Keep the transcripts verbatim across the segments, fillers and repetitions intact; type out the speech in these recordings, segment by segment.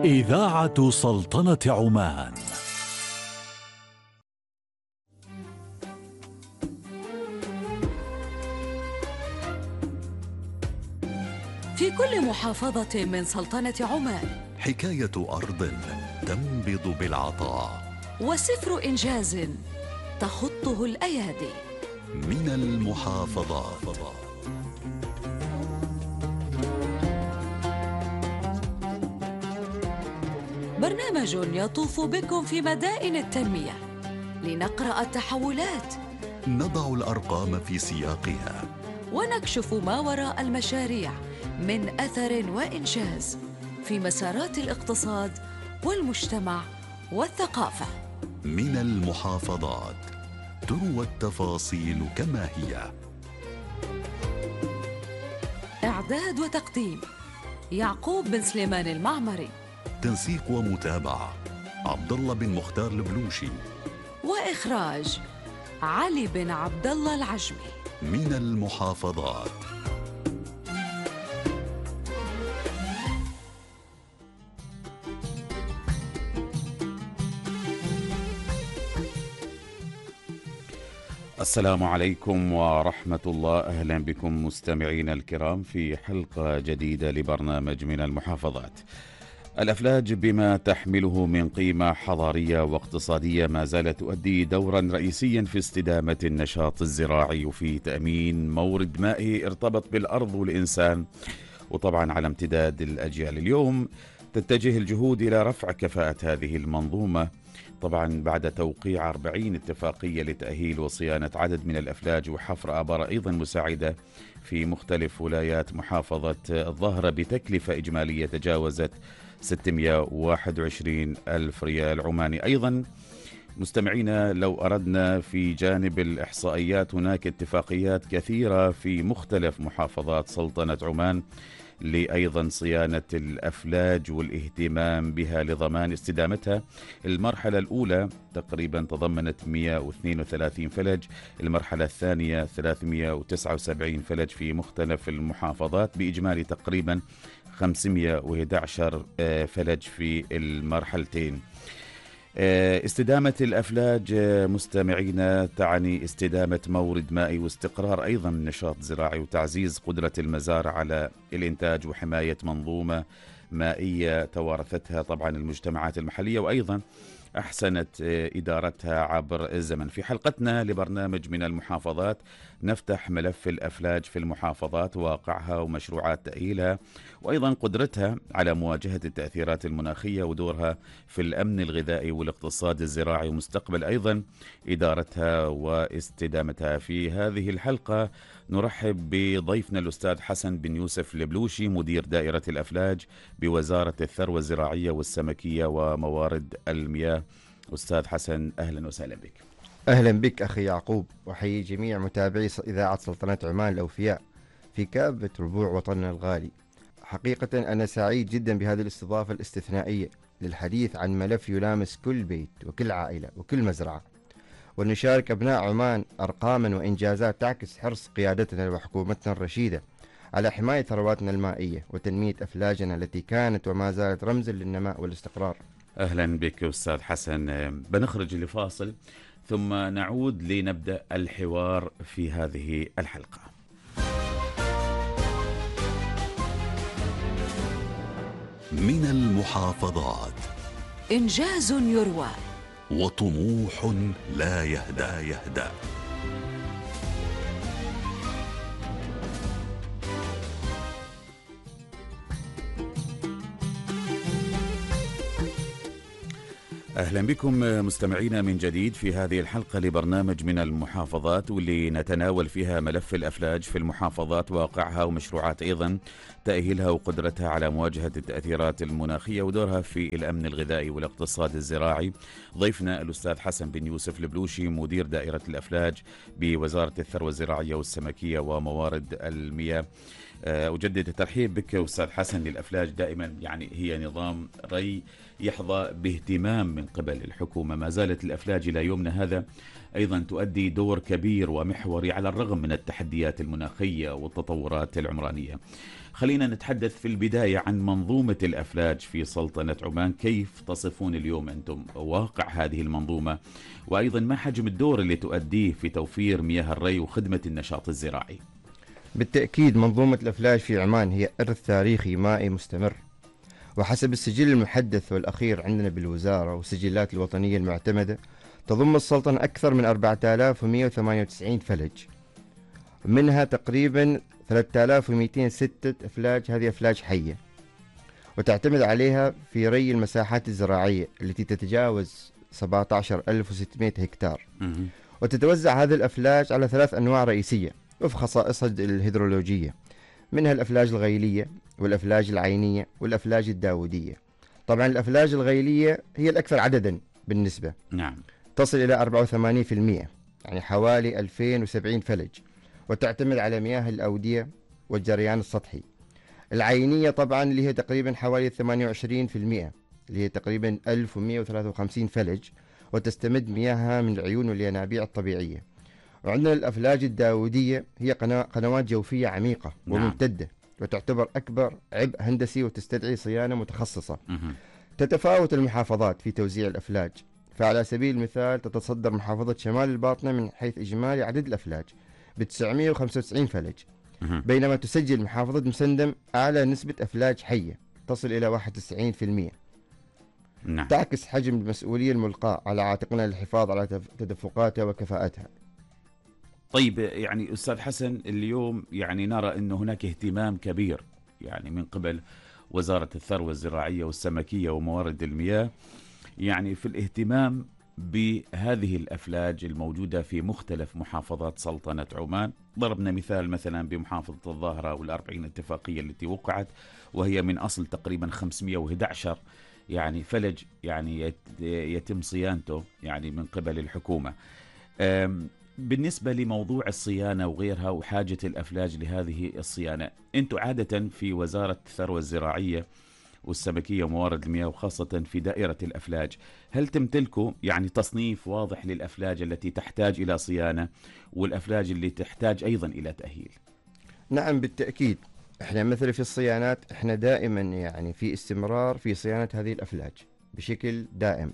إذاعة سلطنة عمان. في كل محافظة من سلطنة عمان حكاية أرض تنبض بالعطاء، وسفر إنجاز تخطه الأيادي. من المحافظات. برنامج يطوف بكم في مدائن التنمية لنقرأ التحولات، نضع الأرقام في سياقها، ونكشف ما وراء المشاريع من أثر وإنجاز في مسارات الاقتصاد والمجتمع والثقافة. من المحافظات، تروى التفاصيل كما هي. إعداد وتقديم يعقوب بن سليمان المعمري، تنسيق ومتابعة عبد الله بن مختار البلوشي، وإخراج علي بن عبد الله العجمي. من المحافظات. السلام عليكم ورحمة الله. أهلا بكم مستمعين الكرام في حلقة جديدة لبرنامج من المحافظات. الأفلاج بما تحمله من قيمة حضارية واقتصادية ما زالت تؤدي دورا رئيسيا في استدامة النشاط الزراعي وفي تأمين مورد مائي ارتبط بالأرض والإنسان، وطبعا على امتداد الأجيال. اليوم تتجه الجهود إلى رفع كفاءة هذه المنظومة، طبعا بعد توقيع أربعين اتفاقية لتأهيل وصيانة عدد من الأفلاج وحفر آبار أيضا مساعدة في مختلف ولايات محافظة الظهرة بتكلفة إجمالية تجاوزت ستمائة وواحد وعشرين ألف ريال عماني. أيضا مستمعينا، لو أردنا في جانب الإحصائيات، هناك اتفاقيات كثيرة في مختلف محافظات سلطنة عمان لأيضا صيانة الأفلاج والاهتمام بها لضمان استدامتها. المرحلة الأولى تقريبا تضمنت مائة واثنين وثلاثين فلج، المرحلة الثانية ثلاثمائة وتسعة وسبعين فلج في مختلف المحافظات، بإجمالي تقريبا خمسمائة وأحد عشر فلج في المرحلتين. استدامة الأفلاج مستمعينا تعني استدامة مورد مائي واستقرار أيضا النشاط الزراعي وتعزيز قدرة المزارع على الإنتاج وحماية منظومة مائية توارثتها طبعا المجتمعات المحلية وأيضا أحسنت إدارتها عبر الزمن. في حلقتنا لبرنامج من المحافظات نفتح ملف الأفلاج في المحافظات، واقعها ومشروعات تأهيلها، وأيضا قدرتها على مواجهة التأثيرات المناخية ودورها في الأمن الغذائي والاقتصاد الزراعي، ومستقبل أيضا إدارتها واستدامتها. في هذه الحلقة نرحب بضيفنا الأستاذ حسن بن يوسف البلوشي، مدير دائرة الأفلاج بوزارة الثروة الزراعية والسمكية وموارد المياه. أستاذ حسن، أهلا وسهلا بك. أهلا بك أخي يعقوب، وحيي جميع متابعي إذاعة سلطنة عمان الأوفياء في كافة ربوع وطننا الغالي. حقيقة أنا سعيد جدا بهذه الاستضافة الاستثنائية للحديث عن ملف يلامس كل بيت وكل عائلة وكل مزرعة، ونشارك أبناء عمان أرقاما وإنجازات تعكس حرص قيادتنا وحكومتنا الرشيدة على حماية ثرواتنا المائية وتنمية أفلاجنا التي كانت وما زالت رمزا للنماء والاستقرار. أهلا بك أستاذ حسن. بنخرج لفاصل ثم نعود لنبدأ الحوار في هذه الحلقة. من المحافظات، إنجاز يروى وطموح لا يهدأ يهدأ. أهلا بكم مستمعينا من جديد في هذه الحلقة لبرنامج من المحافظات، واللي نتناول فيها ملف الأفلاج في المحافظات، واقعها ومشروعات أيضا تأهيلها وقدرتها على مواجهة التأثيرات المناخية ودورها في الأمن الغذائي والاقتصاد الزراعي. ضيفنا الأستاذ حسن بن يوسف البلوشي، مدير دائرة الأفلاج بوزارة الثروة الزراعية والسمكية وموارد المياه. أجدد الترحيب بك أستاذ حسن. للأفلاج دائما يعني هي نظام ري يحظى باهتمام من قبل الحكومة. ما زالت الأفلاج إلى يومنا هذا أيضا تؤدي دور كبير ومحوري على الرغم من التحديات المناخية والتطورات العمرانية. خلينا نتحدث في البداية عن منظومة الأفلاج في سلطنة عمان. كيف تصفون اليوم أنتم واقع هذه المنظومة، وأيضا ما حجم الدور اللي تؤديه في توفير مياه الري وخدمة النشاط الزراعي؟ بالتأكيد منظومة الأفلاج في عمان هي إرث تاريخي مائي مستمر، وحسب السجل المحدث والأخير عندنا بالوزارة والسجلات الوطنية المعتمدة تضم السلطنة أكثر من أربعة آلاف ومئة وثمانية وتسعين فلج، منها تقريبا ثلاثة آلاف ومئتين وستة أفلاج هذه أفلاج حية، وتعتمد عليها في ري المساحات الزراعية التي تتجاوز سبعة عشر ألف وستمئة هكتار. وتتوزع هذه الأفلاج على ثلاث أنواع رئيسية وفق خصائصها الهيدرولوجية، منها الأفلاج الغيلية والأفلاج العينية والأفلاج الداودية. طبعا الأفلاج الغيلية هي الأكثر عددا بالنسبة، نعم، تصل إلى أربعة وثمانين بالمئة، يعني حوالي ألفين وسبعين فلج، وتعتمد على مياه الأودية والجريان السطحي. العينية طبعا اللي هي تقريبا حوالي ثمانية وعشرين بالمئة، اللي هي تقريبا ألف ومئة وثلاثة وخمسين فلج، وتستمد مياهها من العيون والينابيع الطبيعية. وعندنا الأفلاج الداودية هي قنوات جوفية عميقة وممتدة، نعم، وتعتبر أكبر عبء هندسي وتستدعي صيانة متخصصة. مه. تتفاوت المحافظات في توزيع الأفلاج، فعلى سبيل المثال تتصدر محافظة شمال الباطنة من حيث إجمالي عدد الأفلاج ب تسعمئة وخمسة وتسعين فلج، مه. بينما تسجل محافظة مسندم أعلى نسبة أفلاج حية تصل إلى واحد وتسعين بالمئة. نعم. تعكس حجم المسؤولية الملقاة على عاتقنا للحفاظ على تدفقاتها وكفاءتها. طيب يعني أستاذ حسن، اليوم يعني نرى أن هناك اهتمام كبير يعني من قبل وزارة الثروة الزراعية والسمكية وموارد المياه يعني في الاهتمام بهذه الأفلاج الموجودة في مختلف محافظات سلطنة عمان. ضربنا مثال مثلا بمحافظة الظاهرة والأربعين اتفاقية التي وقعت، وهي من أصل تقريبا خمسمئة وأحد عشر يعني فلج يعني يتم صيانته يعني من قبل الحكومة. بالنسبة لموضوع الصيانة وغيرها وحاجة الأفلاج لهذه الصيانة، أنتم عادة في وزارة الثروة الزراعية والسمكية وموارد المياه وخاصة في دائرة الأفلاج، هل تمتلكوا يعني تصنيف واضح للأفلاج التي تحتاج إلى صيانة والأفلاج اللي تحتاج أيضا إلى تأهيل؟ نعم بالتأكيد، احنا مثل في الصيانات احنا دائما يعني في استمرار في صيانة هذه الأفلاج بشكل دائم.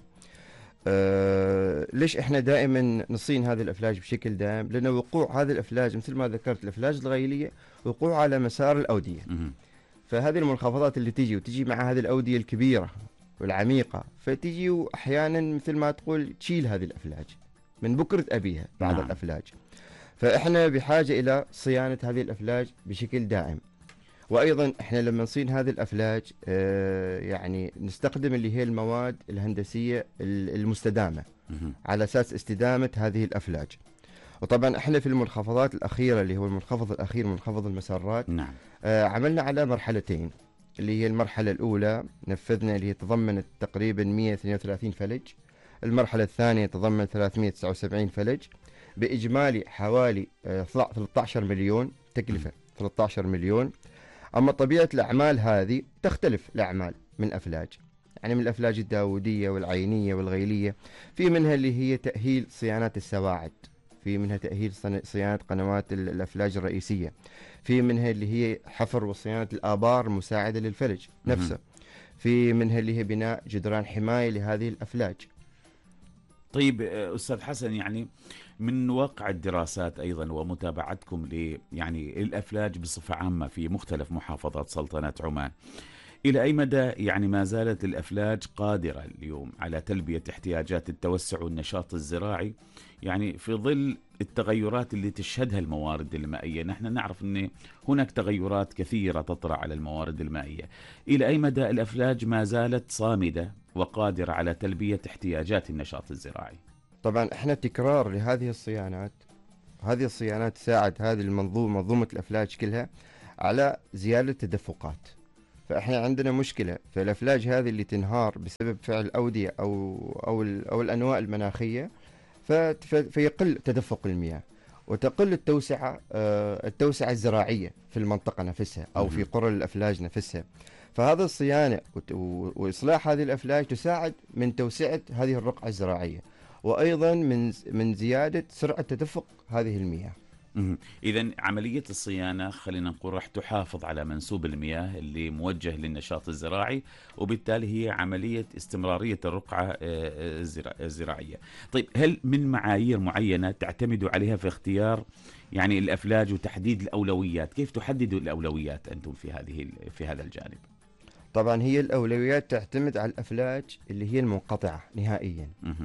أه ليش احنا دائما نصين هذه الافلاج بشكل دائم؟ لان وقوع هذه الافلاج مثل ما ذكرت الافلاج الغيليه وقوع على مسار الاوديه، فهذه المنخفضات اللي تجي وتجي مع هذه الاوديه الكبيره والعميقه، فتجي احيانا مثل ما تقول تشيل هذه الافلاج من بكره ابيها بعض نعم. الافلاج، فاحنا بحاجه الى صيانه هذه الافلاج بشكل دائم. وايضا احنا لما نصين هذه الافلاج آه يعني نستخدم اللي هي المواد الهندسيه المستدامه على اساس استدامه هذه الافلاج. وطبعا احنا في المنخفضات الاخيره اللي هو المنخفض الاخير منخفض المسارات، نعم. آه عملنا على مرحلتين، اللي هي المرحله الاولى نفذنا اللي هي تضمنت تقريبا مئة واثنين وثلاثين فلج، المرحله الثانيه تضمنت ثلاثمئة وتسعة وسبعين فلج، باجمالي حوالي آه ثلاثة عشر مليون تكلفه، ثلاثة عشر مليون. أما طبيعة الأعمال هذه تختلف الأعمال من أفلاج، يعني من الأفلاج الداودية والعينية والغيلية، في منها اللي هي تأهيل صيانات السواعد، في منها تأهيل صيانة قنوات الأفلاج الرئيسية، في منها اللي هي حفر وصيانة الآبار المساعدة للفلج نفسه، في منها اللي هي بناء جدران حماية لهذه الأفلاج. طيب أستاذ حسن، يعني من واقع الدراسات أيضا ومتابعتكم ل يعني الأفلاج بصفة عامة في مختلف محافظات سلطنة عمان، إلى أي مدى يعني ما زالت الأفلاج قادرة اليوم على تلبية احتياجات التوسع والنشاط الزراعي يعني في ظل التغيرات اللي تشهدها الموارد المائية؟ نحن نعرف أن هناك تغيرات كثيرة تطرأ على الموارد المائية، إلى أي مدى الأفلاج ما زالت صامدة وقادرة على تلبية احتياجات النشاط الزراعي؟ طبعا احنا تكرار لهذه الصيانات، هذه الصيانات تساعد هذه المنظومة منظومة الأفلاج كلها على زيادة التدفقات. فاحنا عندنا مشكلة في الأفلاج هذه اللي تنهار بسبب فعل أودية أو أو أو الأنواء المناخية، فيقل تدفق المياه، وتقل التوسعة آه، التوسعة الزراعية في المنطقة نفسها أو في قرى الأفلاج نفسها. فهذا الصيانة وت- و- وإصلاح هذه الأفلاج تساعد من توسعة هذه الرقعة الزراعية، وأيضا من من زيادة سرعة تدفق هذه المياه. إذا عملية الصيانة خلينا نقول راح تحافظ على منسوب المياه اللي موجه للنشاط الزراعي، وبالتالي هي عملية استمرارية الرقعة آه، آه، الزرا- الزراعية. طيب هل من معايير معينة تعتمدوا عليها في اختيار يعني الأفلاج وتحديد الأولويات؟ كيف تحددوا الأولويات أنتم في هذه في هذا الجانب؟ طبعا هي الأولويات تعتمد على الأفلاج اللي هي المنقطعة نهائيا. مهم.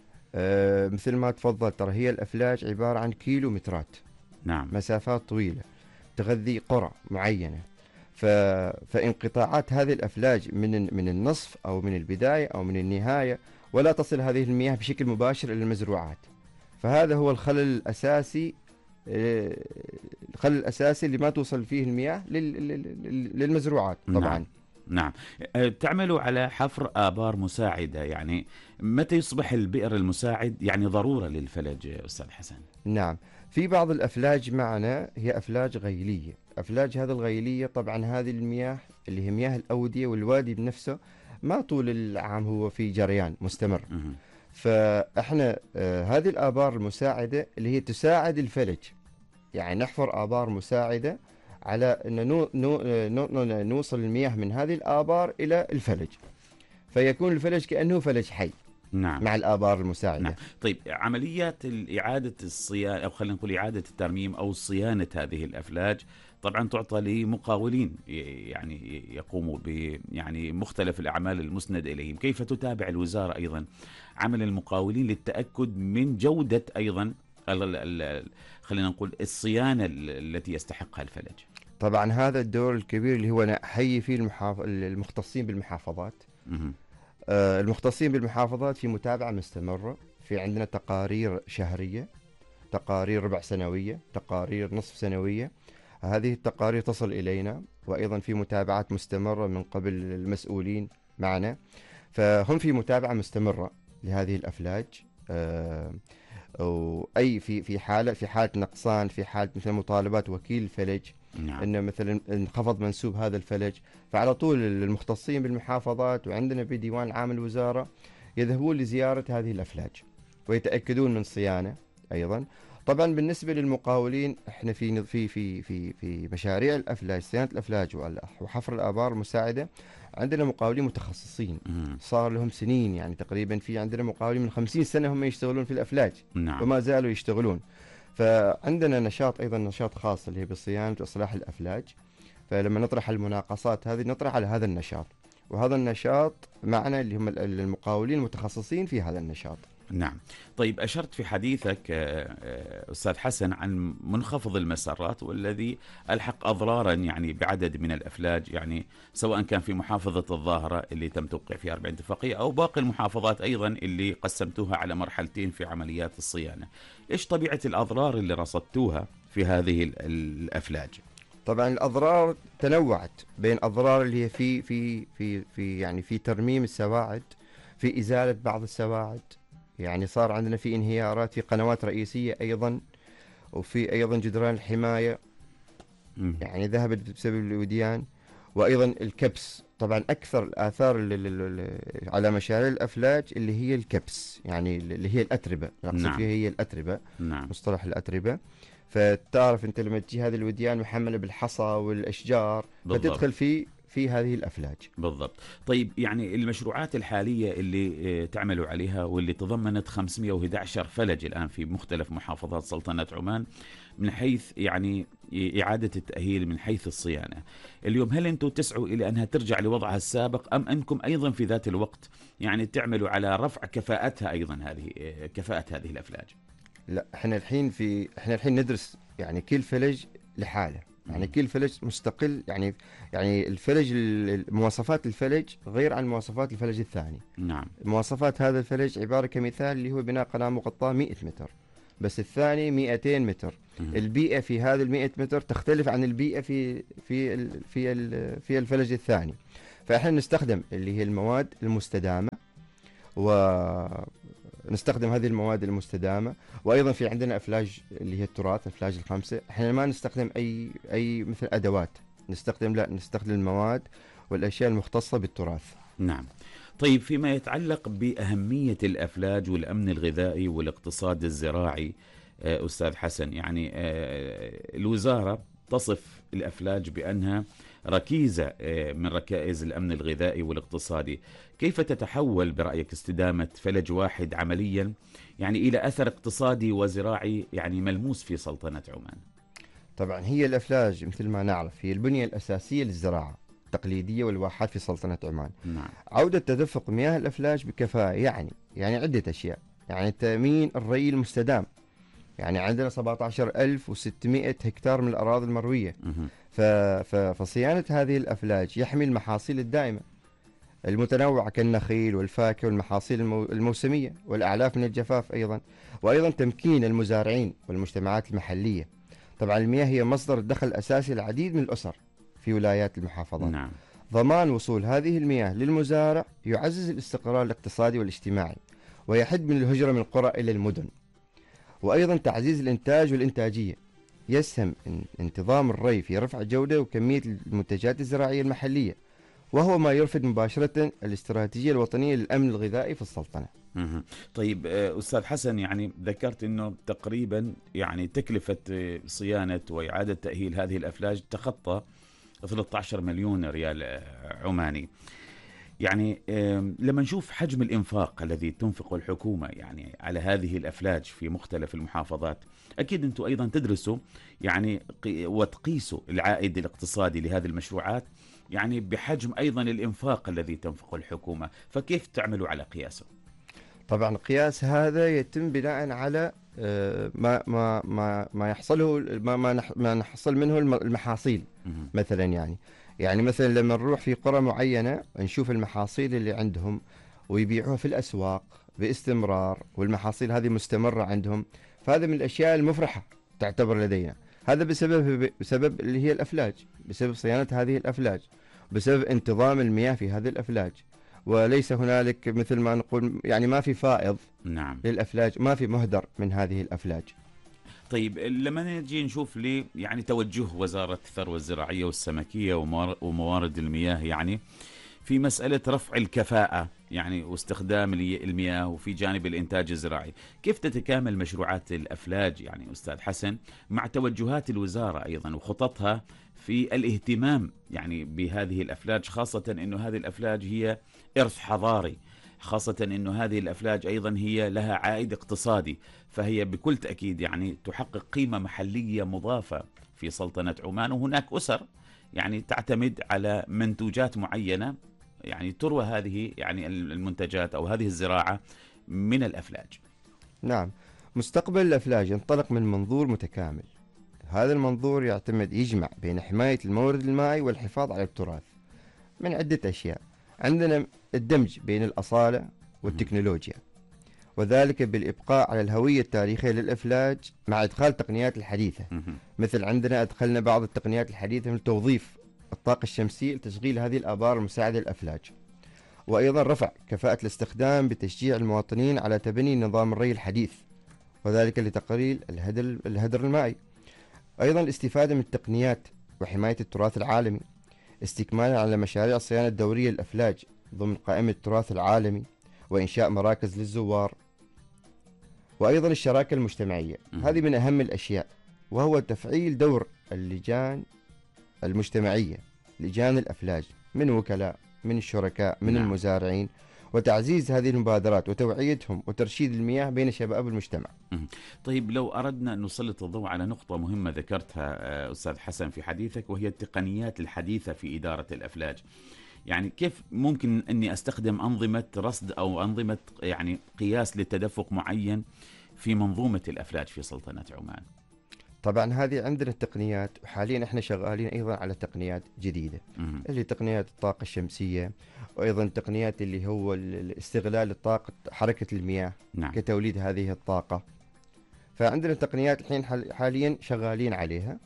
آه، مثل ما تفضل، ترى هي الأفلاج عبارة عن كيلومترات، نعم. مسافات طويلة تغذي قرى معينة. ف... فانقطاعات هذه الأفلاج من من النصف أو من البداية أو من النهاية، ولا تصل هذه المياه بشكل مباشر إلى المزروعات. فهذا هو الخلل الأساسي، آه، الخلل الأساسي اللي ما توصل فيه المياه لل... لل- للمزروعات طبعا. نعم. نعم. أه، تعملوا على حفر آبار مساعدة، يعني متى يصبح البئر المساعد يعني ضرورة للفلج أستاذ حسن؟ نعم، في بعض الأفلاج معنا هي أفلاج غيلية. أفلاج هذه الغيلية طبعا هذه المياه اللي هي مياه الأودية والوادي بنفسه ما طول العام هو في جريان مستمر. مهم. فإحنا آه، هذه الآبار المساعدة اللي هي تساعد الفلج، يعني نحفر آبار مساعدة على أن نو نو نو نو نوصل المياه من هذه الآبار إلى الفلج، فيكون الفلج كأنه فلج حي نعم. مع الآبار المساعدة. نعم. طيب عمليات إعادة الصيانة أو خلينا نقول إعادة الترميم أو صيانة هذه الأفلاج طبعا تعطى لمقاولين ي- يعني يقوموا ب يعني مختلف الأعمال المسندة إليهم. كيف تتابع الوزارة أيضا عمل المقاولين للتأكد من جودة أيضا ال- ال- ال- خلينا نقول الصيانة ال- التي يستحقها الفلج؟ طبعا هذا الدور الكبير اللي هو أنا أحيي فيه المحاف... المختصين بالمحافظات. مهم. آه، المختصين بالمحافظات في متابعة مستمرة، في عندنا تقارير شهرية، تقارير ربع سنوية، تقارير نصف سنوية. هذه التقارير تصل إلينا، وأيضا في متابعات مستمرة من قبل المسؤولين معنا، فهم في متابعة مستمرة لهذه الأفلاج. آه، وأي في في حالة في حالة نقصان، في حالة مثل مطالبات وكيل الفلج نعم. انه مثلا انخفض منسوب هذا الفلج، فعلى طول المختصين بالمحافظات وعندنا بديوان عام الوزارة يذهبون لزيارة هذه الأفلاج ويتأكدون من صيانة أيضا. طبعا بالنسبة للمقاولين احنا في في في في في مشاريع الأفلاج، صيانة الأفلاج وحفر الآبار المساعدة، عندنا مقاولين متخصصين مهم. صار لهم سنين، يعني تقريبا في عندنا مقاولين من خمسين سنة هم يشتغلون في الأفلاج نعم. وما زالوا يشتغلون. فعندنا نشاط أيضا، نشاط خاص اللي هي بصيانة وإصلاح الأفلاج. فلما نطرح المناقصات هذه نطرح على هذا النشاط، وهذا النشاط معنا اللي هم المقاولين المتخصصين في هذا النشاط. نعم. طيب أشرت في حديثك آه، آه، أستاذ حسن عن منخفض المسارات والذي ألحق أضرارا يعني بعدد من الأفلاج، يعني سواء كان في محافظة الظاهرة اللي تم توقيع فيها أربع اتفاقية أو باقي المحافظات أيضا اللي قسمتوها على مرحلتين في عمليات الصيانة. إيش طبيعة الأضرار اللي رصدتوها في هذه ال- الأفلاج؟ طبعا الأضرار تنوعت بين أضرار اللي هي في في في في يعني في ترميم السواعد، في إزالة بعض السواعد، يعني صار عندنا في انهيارات في قنوات رئيسية أيضا، وفي أيضا جدران الحماية مم. يعني ذهبت بسبب الوديان، وأيضا الكبس. طبعا أكثر الآثار اللي اللي على مشاريع الأفلاج اللي هي الكبس، يعني اللي هي الأتربة، أقصد نعم. فيها هي الأتربة، نعم. مصطلح الأتربة. فتعرف أنت لما تجي هذه الوديان محملة بالحصى والأشجار بالضبط. فتدخل في في هذه الأفلاج. بالضبط. طيب يعني المشروعات الحالية اللي آه، تعملوا عليها واللي تضمنت خمسمئة وأحد عشر فلج الآن في مختلف محافظات سلطنة عمان من حيث يعني إعادة التأهيل من حيث الصيانة، اليوم هل أنتم تسعوا إلى أنها ترجع لوضعها السابق أم أنكم أيضا في ذات الوقت يعني تعملوا على رفع كفاءتها أيضا هذه آه، كفاءة هذه الأفلاج؟ لا، احنا الحين في احنا الحين ندرس يعني كل فلج لحاله، يعني مم. كل فلج مستقل، يعني يعني الفلج ال- مواصفات الفلج غير عن مواصفات الفلج الثاني. نعم. مواصفات هذا الفلج عبارة كمثال اللي هو بناء قناة مغطاة مئة متر، بس الثاني مئتين متر. مم. البيئة في هذا المئة متر تختلف عن البيئة في في ال- في ال- في الفلج الثاني. فاحنا نستخدم اللي هي المواد المستدامة، و نستخدم هذه المواد المستدامة. وأيضا في عندنا أفلاج اللي هي التراث، الأفلاج الخمسة، احنا ما نستخدم أي أي مثل أدوات، نستخدم لا نستخدم المواد والأشياء المختصة بالتراث. نعم. طيب فيما يتعلق بأهمية الأفلاج والأمن الغذائي والاقتصاد الزراعي، آه، أستاذ حسن، يعني آه، الوزارة تصف الأفلاج بأنها ركيزة آه، من ركائز الأمن الغذائي والاقتصادي. كيف تتحول برأيك استدامة فلج واحد عمليا يعني إلى أثر اقتصادي وزراعي يعني ملموس في سلطنة عمان؟ طبعا هي الأفلاج مثل ما نعرف هي البنية الأساسية للزراعة التقليدية والواحات في سلطنة عمان. نعم. عودة تدفق مياه الأفلاج بكفاءة يعني يعني عدة أشياء، يعني تأمين الري المستدام، يعني عندنا سبعة عشر ألف وستمائة هكتار من الأراضي المروية. مهم. ف... ف... فصيانة هذه الأفلاج يحمي المحاصيل الدائمة المتنوعة كالنخيل والفاكهة والمحاصيل المو... الموسمية والأعلاف من الجفاف أيضا، وأيضا تمكين المزارعين والمجتمعات المحلية. طبعا المياه هي مصدر الدخل الأساسي للعديد من الأسر في ولايات المحافظات. نعم. ضمان وصول هذه المياه للمزارع يعزز الاستقرار الاقتصادي والاجتماعي، ويحد من الهجرة من القرى إلى المدن. وأيضا تعزيز الإنتاج والإنتاجية، يسهم انتظام الري في رفع جودة وكمية المنتجات الزراعية المحلية، وهو ما يرفد مباشرة الاستراتيجية الوطنية للأمن الغذائي في السلطنة. مهم. طيب آه، أستاذ حسن، يعني ذكرت أنه تقريبا يعني تكلفة آه، صيانة وإعادة تأهيل هذه الأفلاج تخطى ثلاثة عشر مليون ريال آه، عماني. يعني آم، لما نشوف حجم الإنفاق الذي تنفقه الحكومة يعني على هذه الأفلاج في مختلف المحافظات، أكيد أنتم أيضا تدرسوا يعني قي- وتقيسوا العائد الاقتصادي لهذه المشروعات يعني بحجم أيضا الإنفاق الذي تنفقه الحكومة، فكيف تعملوا على قياسه؟ طبعا قياس هذا يتم بناء على آه، ما ما ما ما يحصله ما ما نح- ما نحصل منه الم- المحاصيل. مهم. مثلا يعني يعني مثلا لما نروح في قرى معينة نشوف المحاصيل اللي عندهم ويبيعوها في الأسواق باستمرار، والمحاصيل هذه مستمرة عندهم، فهذا من الأشياء المفرحة تعتبر لدينا. هذا بسبب بسبب اللي هي الأفلاج، بسبب صيانة هذه الأفلاج، بسبب انتظام المياه في هذه الأفلاج. وليس هنالك مثل ما نقول يعني ما في فائض نعم. للأفلاج، ما في مهدر من هذه الأفلاج. طيب لما نجي نشوف لي يعني توجه وزارة الثروة الزراعية والسمكية وموار- وموارد المياه يعني في مسألة رفع الكفاءة يعني واستخدام الي- المياه وفي جانب الإنتاج الزراعي، كيف تتكامل مشروعات الأفلاج يعني أستاذ حسن مع توجهات الوزارة أيضا وخططها في الاهتمام يعني بهذه الأفلاج، خاصة أنه هذه الأفلاج هي إرث حضاري، خاصة أنه هذه الأفلاج أيضا هي لها عائد اقتصادي، فهي بكل تأكيد يعني تحقق قيمة محلية مضافة في سلطنة عمان. وهناك أسر يعني تعتمد على منتوجات معينة يعني تروى هذه يعني المنتجات أو هذه الزراعة من الأفلاج. نعم، مستقبل الأفلاج ينطلق من منظور متكامل. هذا المنظور يعتمد يجمع بين حماية المورد المائي والحفاظ على التراث من عدة أشياء. عندنا الدمج بين الأصالة والتكنولوجيا، وذلك بالإبقاء على الهوية التاريخية للأفلاج مع إدخال تقنيات الحديثة. مهم. مثل عندنا أدخلنا بعض التقنيات الحديثة مثل توظيف الطاقة الشمسية لتشغيل هذه الآبار المساعدة للأفلاج، وأيضا رفع كفاءة الاستخدام بتشجيع المواطنين على تبني نظام الري الحديث، وذلك لتقليل الهدر, الهدر المائي. أيضا الاستفادة من التقنيات وحماية التراث العالمي، استكمالا على مشاريع الصيانة الدورية للأفلاج ضمن قائمة التراث العالمي، وإنشاء مراكز للزوار. وأيضا الشراكة المجتمعية، مم. هذه من أهم الأشياء، وهو تفعيل دور اللجان المجتمعية، لجان الأفلاج من وكلاء، من الشركاء، من نعم. المزارعين، وتعزيز هذه المبادرات وتوعيتهم وترشيد المياه بين شباب المجتمع. طيب لو أردنا أن نسلط الضوء على نقطة مهمة ذكرتها آه، أستاذ حسن في حديثك، وهي التقنيات الحديثة في إدارة الأفلاج، يعني كيف ممكن أني أستخدم أنظمة رصد أو أنظمة يعني قياس لتدفق معين في منظومة الأفلاج في سلطنة عمان؟ طبعا هذه عندنا التقنيات، وحاليا احنا شغالين ايضا على تقنيات جديدة، مهم. اللي تقنيات الطاقة الشمسية، وايضا تقنيات اللي هو ال- استغلال الطاقة حركة المياه نعم. كتوليد هذه الطاقة. فعندنا تقنيات الحين حال- حاليا شغالين عليها،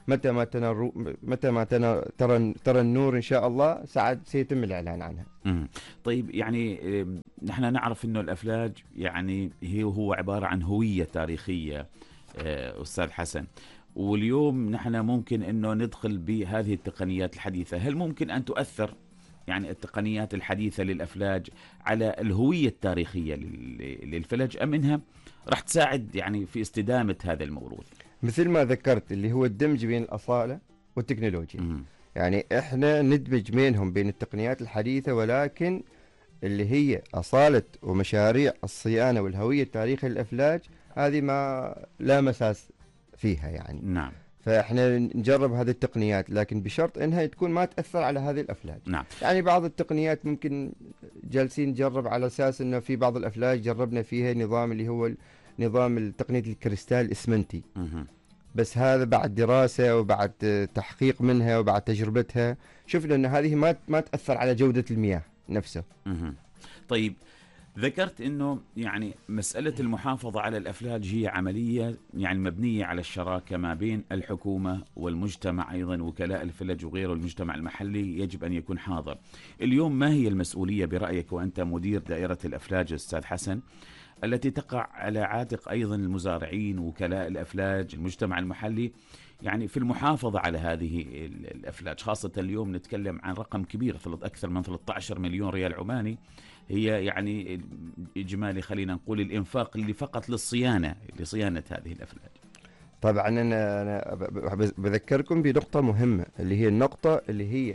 متى ما تنر متى ما تنر ترى ترى النور إن شاء الله سعد سيتم الإعلان عنها. مم. طيب يعني آم، نحن نعرف أنه الأفلاج يعني هي هو عبارة عن هوية تاريخية آه، أستاذ حسن، واليوم نحن ممكن أنه ندخل بهذه التقنيات الحديثة. هل ممكن أن تؤثر يعني التقنيات الحديثة للأفلاج على الهوية التاريخية لل- للفلج، أم أنها راح تساعد يعني في استدامة هذا الموروث؟ مثل ما ذكرت اللي هو الدمج بين الأصالة والتكنولوجيا. مم. يعني إحنا ندمج بينهم بين التقنيات الحديثة، ولكن اللي هي أصالة ومشاريع الصيانة والهوية التاريخية للأفلاج هذه ما لا مساس فيها يعني. نعم. فاحنا نجرب هذه التقنيات، لكن بشرط انها تكون ما تاثر على هذه الافلاج. نعم. يعني بعض التقنيات ممكن جالسين نجرب على اساس انه في بعض الافلاج جربنا فيها نظام اللي هو نظام تقنيه الكريستال الاسمنتي، مهم. بس هذا بعد دراسه وبعد تحقيق منها وبعد تجربتها شفنا ان هذه ما ما تاثر على جوده المياه نفسها. مهم. طيب ذكرت انه يعني مسألة المحافظة على الافلاج هي عملية يعني مبنية على الشراكة ما بين الحكومة والمجتمع، ايضا وكلاء الفلج وغيره، المجتمع المحلي يجب ان يكون حاضر. اليوم ما هي المسؤولية برأيك وانت مدير دائرة الافلاج استاذ حسن التي تقع على عاتق ايضا المزارعين وكلاء الافلاج المجتمع المحلي يعني في المحافظة على هذه ال- الافلاج، خاصة اليوم نتكلم عن رقم كبير اكثر من ثلاثة عشر مليون ريال عماني، هي يعني إجمالي خلينا نقول الإنفاق اللي فقط للصيانة لصيانة هذه الأفلاج. طبعا انا انا ب- ب- بذكركم بنقطه مهمه اللي هي النقطه اللي هي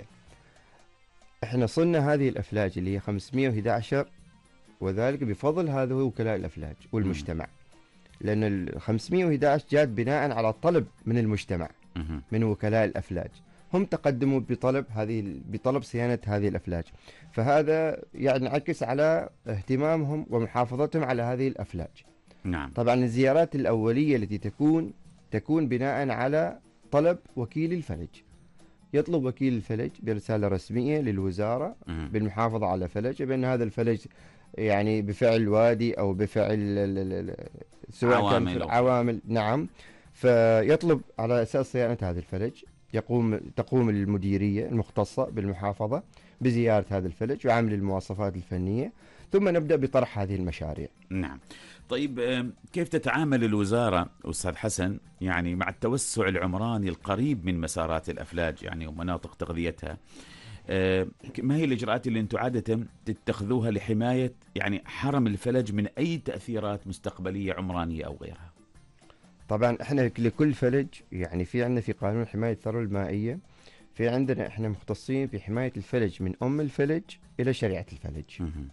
احنا صلنا هذه الافلاج اللي هي خمسمئة وأحد عشر، وذلك بفضل هذا وكلاء الافلاج والمجتمع. لان ال خمسمئة وأحد عشر جات بناء على طلب من المجتمع مهم. من وكلاء الافلاج، هم تقدموا بطلب هذه بطلب صيانه هذه الافلاج، فهذا يعني ينعكس على اهتمامهم ومحافظتهم على هذه الافلاج. نعم. طبعا الزيارات الأولية التي تكون تكون بناء على طلب وكيل الفلج، يطلب وكيل الفلج برسالة رسمية للوزارة مهم. بالمحافظة على فلج بأن هذا الفلج يعني بفعل وادي أو بفعل ال- ال- ال- سواء كان عوامل في أو- عوامل. نعم. فيطلب على أساس صيانة هذا الفلج، يقوم تقوم المديرية المختصة بالمحافظة بزيارة هذا الفلج وعمل المواصفات الفنية، ثم نبدأ بطرح هذه المشاريع. نعم. طيب آم، كيف تتعامل الوزارة أستاذ حسن يعني مع التوسع العمراني القريب من مسارات الأفلاج يعني ومناطق تغذيتها؟ آه، ما هي الإجراءات اللي أنتم عادة تتخذوها لحماية يعني حرم الفلج من أي تأثيرات مستقبلية عمرانية أو غيرها؟ طبعا احنا لكل فلج يعني في عندنا في قانون حماية الثروة المائية، في عندنا احنا مختصين في حماية الفلج من أم الفلج إلى شريعة الفلج. مهم.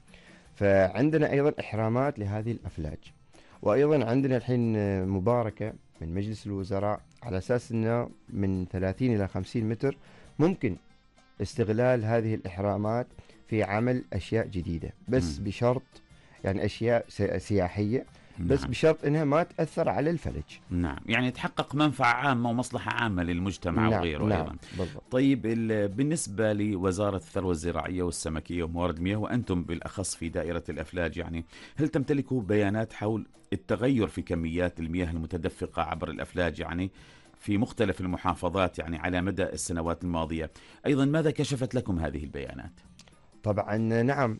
فعندنا أيضا إحرامات لهذه الأفلاج، وأيضا عندنا الحين مباركة من مجلس الوزراء على أساس أنه من ثلاثين إلى خمسين متر ممكن استغلال هذه الإحرامات في عمل أشياء جديدة، بس مم. بشرط يعني أشياء سي- سياحية، بس نعم. بشرط أنها ما تأثر على الفلج. نعم، يعني تحقق منفعة عامة ومصلحة عامة للمجتمع نعم وغيره نعم أيضا. بالضبط. طيب ال- بالنسبة لوزارة الثروة الزراعية والسمكية وموارد المياه وأنتم بالأخص في دائرة الأفلاج يعني هل تمتلكوا بيانات حول التغير في كميات المياه المتدفقة عبر الأفلاج يعني في مختلف المحافظات يعني على مدى السنوات الماضية؟ أيضا ماذا كشفت لكم هذه البيانات؟ طبعا نعم.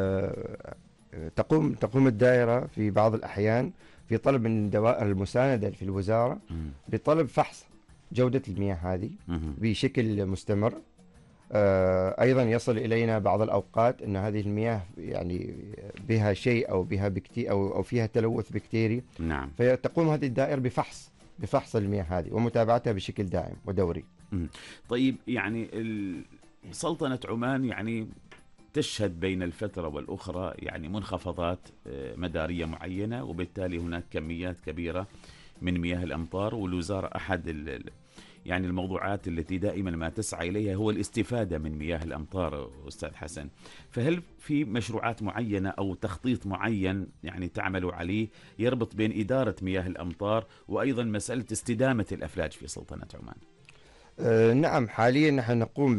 آه، تقوم تقوم الدائرة في بعض الأحيان في طلب من الدوائر المساندة في الوزارة مم. بطلب فحص جودة المياه هذه مم. بشكل مستمر. آه، أيضا يصل إلينا بعض الأوقات أن هذه المياه يعني بها شيء أو بها بكتي أو أو فيها تلوث بكتيري، نعم. فتقوم هذه الدائرة بفحص بفحص المياه هذه ومتابعتها بشكل دائم ودوري. مم. طيب يعني ال- سلطنة عمان يعني تشهد بين الفترة والأخرى يعني منخفضات آه، مدارية معينة، وبالتالي هناك كميات كبيرة من مياه الأمطار، والوزارة أحد ال- ال- يعني الموضوعات التي دائما ما تسعى إليها هو الاستفادة من مياه الأمطار أستاذ حسن. فهل في مشروعات معينة أو تخطيط معين يعني تعملوا عليه يربط بين إدارة مياه الأمطار وأيضا مسألة استدامة الأفلاج في سلطنة عمان؟ آه، نعم، حاليا نحن نقوم ب...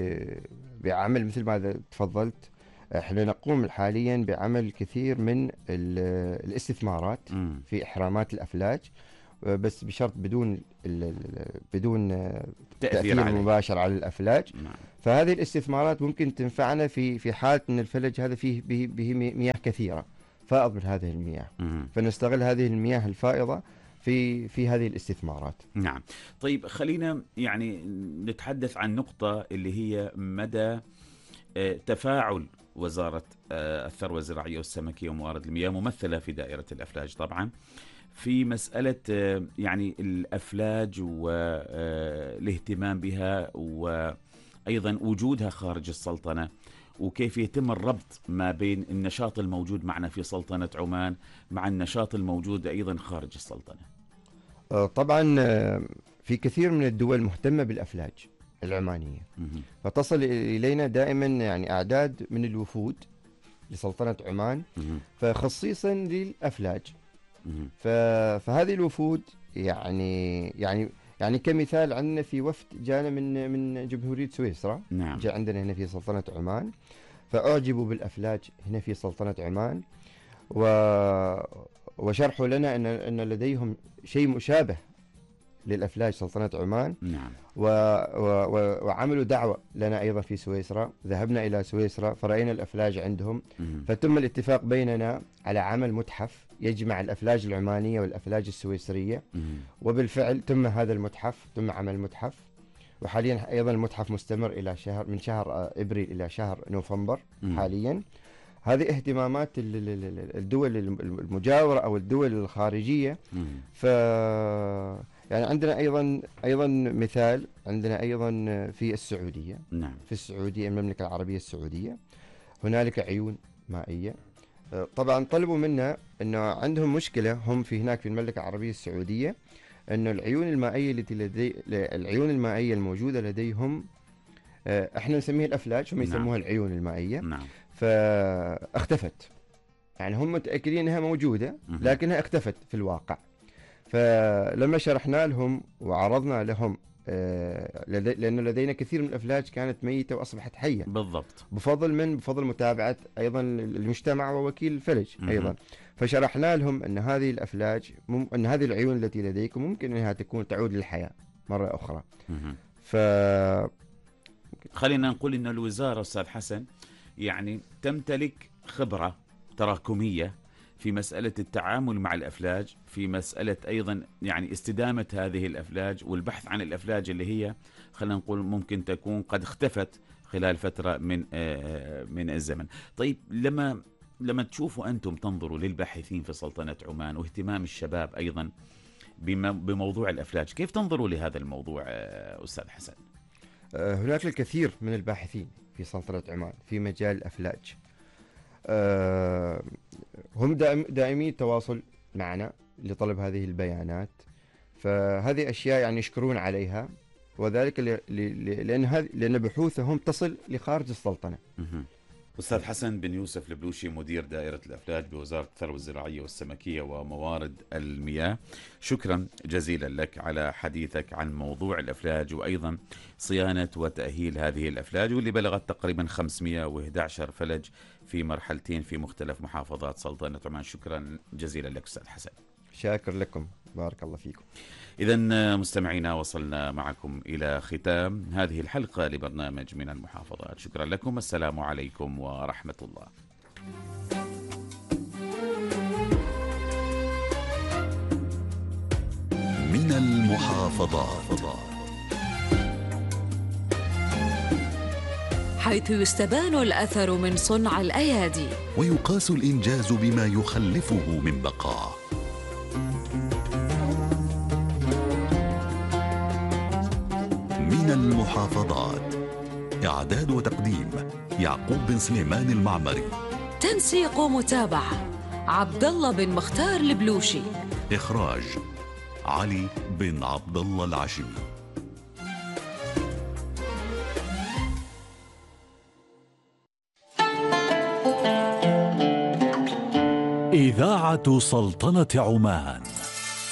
بعمل مثل ما تفضلت. احنا نقوم حاليا بعمل كثير من ال... الاستثمارات مم. في إحرامات الأفلاج، بس بشرط بدون ال- ال- بدون تأثير تأثير عليه. مباشر على الأفلاج. نعم. فهذه الاستثمارات ممكن تنفعنا في في حالة أن الفلج هذا فيه به به مياه كثيرة، فائض من هذه المياه، مهم. فنستغل هذه المياه الفائضة في في هذه الاستثمارات. نعم. طيب خلينا يعني نتحدث عن نقطة اللي هي مدى آه، تفاعل وزارة آه، الثروة الزراعية والسمكية وموارد المياه، ممثلة في دائرة الأفلاج طبعا، في مسألة آه، يعني الأفلاج والاهتمام بها وأيضا وجودها خارج السلطنة، وكيف يتم الربط ما بين النشاط الموجود معنا في سلطنة عمان مع النشاط الموجود أيضا خارج السلطنة. آه، طبعا آه، في كثير من الدول مهتمة بالأفلاج العمانية، مهم. فتصل إلينا دائما يعني أعداد من الوفود لسلطنة عمان، مهم. فخصيصا للأفلاج. مهم. ف- فهذه الوفود يعني يعني يعني كمثال عندنا في وفد جانا من من جمهورية سويسرا، نعم. جاء عندنا هنا في سلطنة عمان، فأعجبوا بالأفلاج هنا في سلطنة عمان، و وشرحوا لنا أن أن لديهم شيء مشابه للأفلاج سلطنة عمان، نعم. و... و... و... وعملوا دعوة لنا أيضا في سويسرا، ذهبنا إلى سويسرا فرأينا الأفلاج عندهم، مهم. فتم الاتفاق بيننا على عمل متحف يجمع الأفلاج العمانية والأفلاج السويسرية، مهم. وبالفعل تم هذا المتحف، تم عمل متحف، وحاليا أيضا المتحف مستمر إلى شهر من شهر آه، إبريل إلى شهر نوفمبر مم. حاليا. هذه اهتمامات ال- ال- ال- الدول المجاورة أو الدول الخارجية. مهم. ف يعني عندنا أيضا أيضا مثال، عندنا أيضا في السعودية، نعم. في السعودية المملكة العربية السعودية هنالك عيون مائية. آه، طبعا طلبوا منا أنه عندهم مشكلة هم في هناك في المملكة العربية السعودية، أنه العيون المائية التي لدي العيون المائية الموجودة لديهم آه، احنا نسميها الأفلاج، هم نعم. يسموها العيون المائية، نعم. فاختفت. يعني هم متأكدين أنها موجودة مهم. لكنها اختفت في الواقع. فلما شرحنا لهم وعرضنا لهم آه، لدي لأن لدينا كثير من الأفلاج كانت ميتة وأصبحت حية بالضبط. بفضل من بفضل متابعة أيضا المجتمع ووكيل الفلج مهم. أيضا. فشرحنا لهم أن هذه الأفلاج مم... أن هذه العيون التي لديكم ممكن أنها تكون تعود للحياة مرة أخرى. مهم. ف خلينا نقول أن الوزارة أستاذ حسن يعني تمتلك خبرة تراكمية في مسألة التعامل مع الأفلاج، في مسألة أيضا يعني استدامة هذه الأفلاج والبحث عن الأفلاج اللي هي خلينا نقول ممكن تكون قد اختفت خلال فترة من آه، من الزمن. طيب لما لما تشوفوا أنتم تنظروا للباحثين في سلطنة عمان واهتمام الشباب أيضا بم- بموضوع الأفلاج، كيف تنظروا لهذا الموضوع آه، أستاذ حسن؟ آه، هناك الكثير من الباحثين في سلطنة عمان في مجال الأفلاج. آه، هم دائم دائمي التواصل معنا لطلب هذه البيانات، فهذه أشياء يعني يشكرون عليها، وذلك ل- ل- لأن هذه لأن بحوثهم تصل لخارج السلطنة. مهم. أستاذ حسن بن يوسف البلوشي، مدير دائرة الأفلاج بوزارة الثروة الزراعية والسمكية وموارد المياه، شكرا جزيلا لك على حديثك عن موضوع الأفلاج وأيضا صيانة وتأهيل هذه الأفلاج واللي بلغت تقريبا خمسمئة وأحد عشر فلج في مرحلتين في مختلف محافظات سلطنة عمان. شكرا جزيلا لك أستاذ حسن. شاكر لكم، بارك الله فيكم. إذا مستمعينا وصلنا معكم إلى ختام هذه الحلقة لبرنامج من المحافظات. شكرا لكم، السلام عليكم ورحمة الله. من المحافظات، حيث يستبان الأثر من صنع الأيادي. ويقاس الإنجاز بما يخلفه من بقاء. من المحافظات، إعداد وتقديم يعقوب بن سليمان المعمري، تنسيق ومتابعة عبد الله بن مختار البلوشي، إخراج علي بن عبد الله العشمي. إذاعة سلطنة عمان.